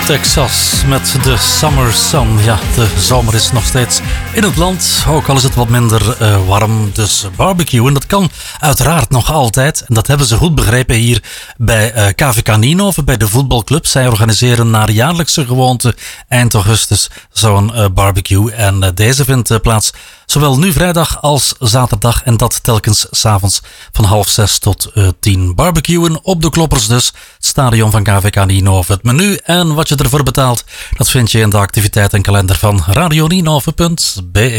Texas met de Summer Sun. Ja, de zomer is nog steeds in het land, ook al is het wat minder warm. Dus barbecuen, dat kan uiteraard nog altijd. En dat hebben ze goed begrepen hier bij KVK Nienhoven, bij de voetbalclub. Zij organiseren naar jaarlijkse gewoonte eind augustus zo'n barbecue. En deze vindt plaats zowel nu vrijdag als zaterdag. En dat telkens 's avonds van 5:30 tot 10. Barbecuen op de Kloppers dus. Het stadion van KVK Nienhoven. Het menu en wat je ervoor betaalt, dat vind je in de activiteitenkalender van radionienhoven.be.